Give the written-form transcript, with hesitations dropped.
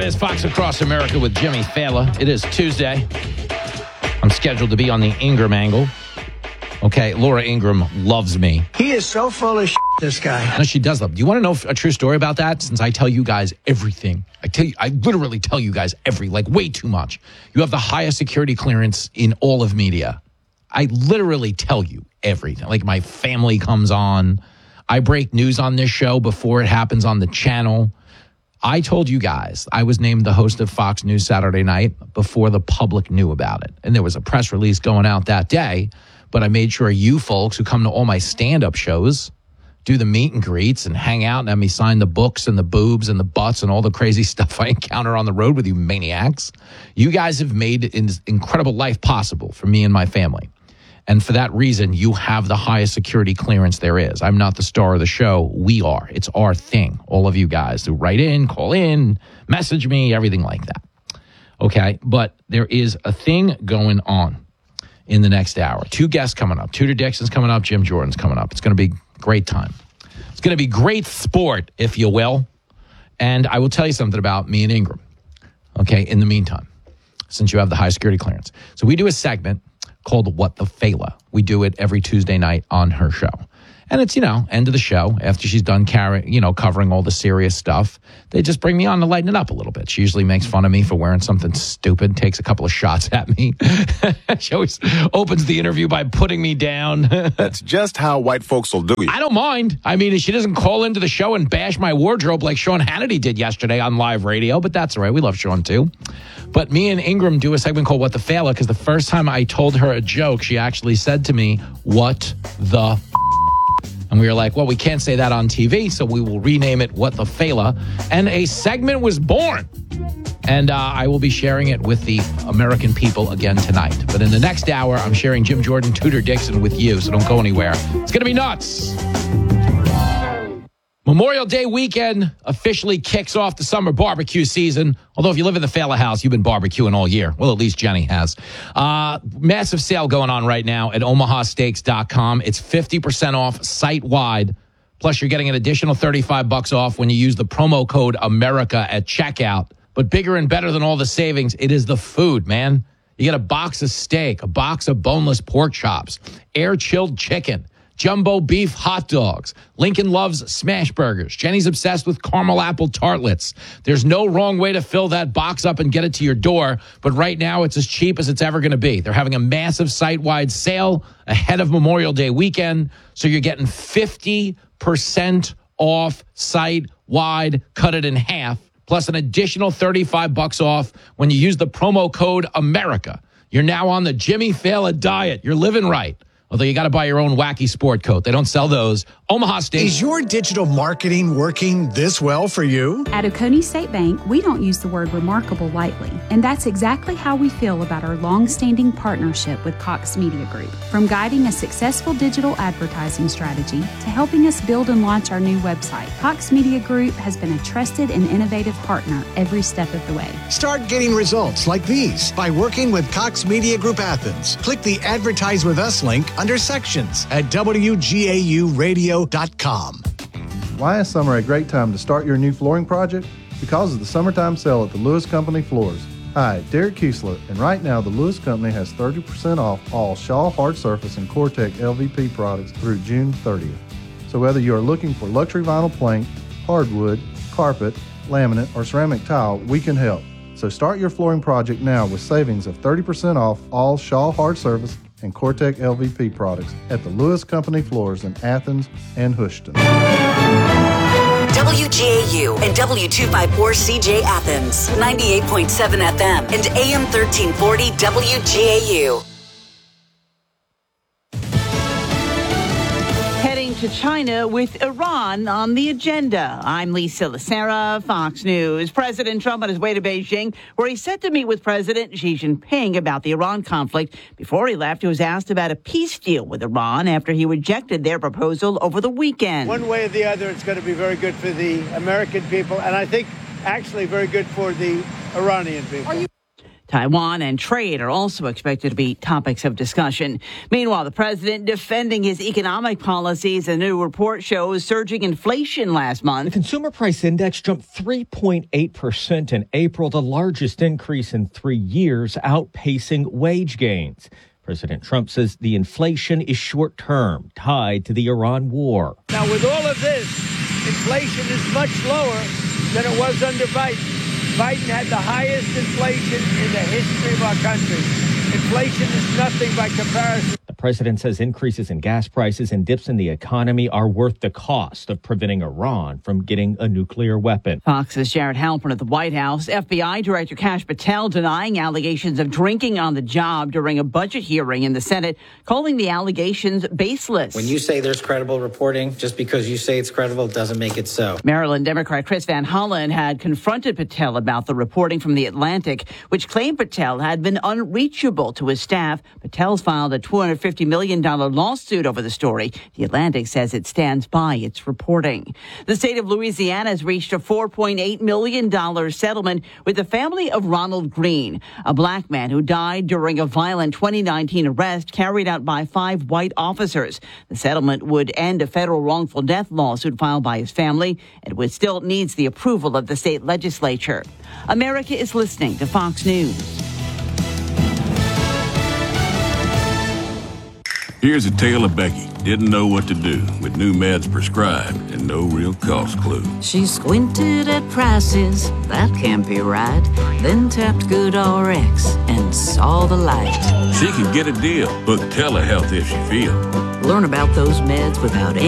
is Fox Across America with Jimmy Fallon. It is Tuesday. I'm scheduled to be on the Ingram angle. Okay, Laura Ingram loves me. He is so full of shit, this guy. No, she does love me. Do you want to know a true story about that? Since I tell you guys everything. I literally tell you guys way too much. You have the highest security clearance in all of media. I literally tell you everything. Like, my family comes on. I break news on this show before it happens on the channel. I told you guys I was named the host of Fox News Saturday night before the public knew about it. And there was a press release going out that day, but I made sure you folks who come to all my stand-up shows do the meet and greets and hang out and have me sign the books and the boobs and the butts and all the crazy stuff I encounter on the road with you maniacs. You guys have made an incredible life possible for me and my family. And for that reason, you have the highest security clearance there is. I'm not the star of the show. We are. It's our thing. All of you guys who write in, call in, message me, everything like that. Okay, but there is a thing going on in the next hour. 2 guests coming up. Tudor Dixon's coming up. Jim Jordan's coming up. It's going to be a great time. It's going to be great sport, if you will. And I will tell you something about me and Ingram, okay, in the meantime, since you have the high security clearance. So we do a segment called What the Fela. We do it every Tuesday night on her show. And it's, end of the show, after she's done covering all the serious stuff, they just bring me on to lighten it up a little bit. She usually makes fun of me for wearing something stupid, takes a couple of shots at me. She always opens the interview by putting me down. That's just how white folks will do it. I don't mind. I mean, she doesn't call into the show and bash my wardrobe like Sean Hannity did yesterday on live radio, but that's all right. We love Sean, too. But me and Ingram do a segment called What the Fela, because the first time I told her a joke, she actually said to me, what the And we were like, well, we can't say that on TV, so we will rename it What the Fela. And a segment was born. And I will be sharing it with the American people again tonight. But in the next hour, I'm sharing Jim Jordan, Tudor Dixon with you, so don't go anywhere. It's going to be nuts. Memorial Day weekend officially kicks off the summer barbecue season. Although if you live in the Fela house, you've been barbecuing all year. Well, at least Jenny has. Massive sale going on right now at omahasteaks.com. It's 50% off site-wide. Plus, you're getting an additional $35 off when you use the promo code America at checkout. But bigger and better than all the savings, it is the food, man. You get a box of steak, a box of boneless pork chops, air-chilled chicken, jumbo beef hot dogs. Lincoln loves smash burgers. Jenny's obsessed with caramel apple tartlets. There's no wrong way to fill that box up and get it to your door, but right now it's as cheap as it's ever going to be. They're having a massive site-wide sale ahead of Memorial Day weekend, so you're getting 50% off site-wide, cut it in half, plus an additional $35 off when you use the promo code America. You're now on the Jimmy Fallon diet. You're living right. Although you got to buy your own wacky sport coat. They don't sell those. Omaha State. Is your digital marketing working this well for you? At Oconee State Bank, we don't use the word remarkable lightly. And that's exactly how we feel about our long-standing partnership with Cox Media Group. From guiding a successful digital advertising strategy to helping us build and launch our new website, Cox Media Group has been a trusted and innovative partner every step of the way. Start getting results like these by working with Cox Media Group Athens. Click the Advertise With Us link under sections at WGAUradio.com. Why is summer a great time to start your new flooring project? Because of the summertime sale at the Lewis Company Floors. Hi, Derek Kiesler, and right now the Lewis Company has 30% off all Shaw Hard Surface and Cortec LVP products through June 30th. So whether you are looking for luxury vinyl plank, hardwood, carpet, laminate, or ceramic tile, we can help. So start your flooring project now with savings of 30% off all Shaw Hard Surface and Cortec LVP products at the Lewis Company Floors in Athens and Houston. WGAU and W254CJ Athens, 98.7 FM and AM 1340 WGAU. Heading to China with Iran on the agenda. I'm Lisa Lacera, Fox News. President Trump on his way to Beijing, where he's set to meet with President Xi Jinping about the Iran conflict. Before he left, he was asked about a peace deal with Iran after he rejected their proposal over the weekend. One way or the other, it's going to be very good for the American people, and I think actually very good for the Iranian people. Taiwan and trade are also expected to be topics of discussion. Meanwhile, the president defending his economic policies. A new report shows surging inflation last month. The consumer price index jumped 3.8% in April, the largest increase in 3 years, outpacing wage gains. President Trump says the inflation is short-term, tied to the Iran war. Now, with all of this, inflation is much lower than it was under Biden. Biden had the highest inflation in the history of our country. Inflation is nothing by comparison. The president says increases in gas prices and dips in the economy are worth the cost of preventing Iran from getting a nuclear weapon. Fox's Jared Halpern at the White House. FBI Director Kash Patel denying allegations of drinking on the job during a budget hearing in the Senate, calling the allegations baseless. When you say there's credible reporting, just because you say it's credible doesn't make it so. Maryland Democrat Chris Van Hollen had confronted Patel about the reporting from The Atlantic, which claimed Patel had been unreachable to his staff. Patel's filed a $250 million lawsuit over the story. The Atlantic says it stands by its reporting. The state of Louisiana has reached a $4.8 million settlement with the family of Ronald Green, a black man who died during a violent 2019 arrest carried out by 5 white officers. The settlement would end a federal wrongful death lawsuit filed by his family and would still needs the approval of the state legislature. America is listening to Fox News. Here's a tale of Becky. Didn't know what to do with new meds prescribed and no real cost clue. She squinted at prices, that can't be right. Then tapped GoodRx and saw the light. She can get a deal. Book telehealth if she feels. Learn about those meds without